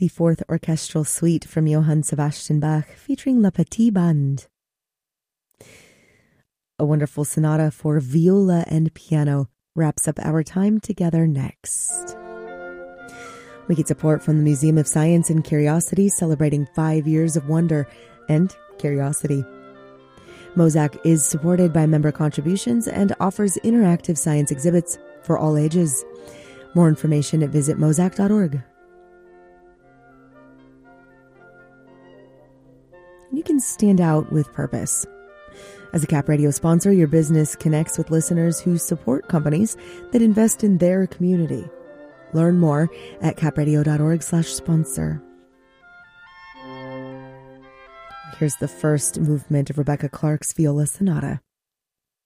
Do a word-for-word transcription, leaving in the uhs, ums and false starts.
the Fourth Orchestral Suite from Johann Sebastian Bach, featuring La Petite Bande. A wonderful sonata for viola and piano wraps up our time together next. We get support from the Museum of Science and Curiosity, celebrating five years of wonder and curiosity. Mozak is supported by member contributions and offers interactive science exhibits for all ages. More information at visit mozak dot org. You can stand out with purpose. As a Cap Radio sponsor, your business connects with listeners who support companies that invest in their community. Learn more at capradio dot org slash sponsor. Here's the first movement of Rebecca Clark's Viola Sonata.